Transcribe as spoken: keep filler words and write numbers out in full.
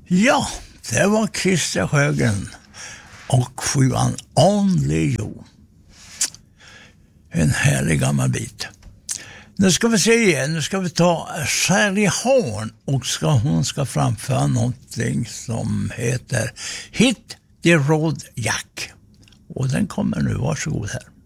Ja, det var Christer Sjögren och sjuan Only You. En härlig gammal bit. Nu ska vi se igen, nu ska vi ta Sally Horn och ska, hon ska framföra någonting som heter Hit the Road Jack. Och den kommer nu, varsågod här.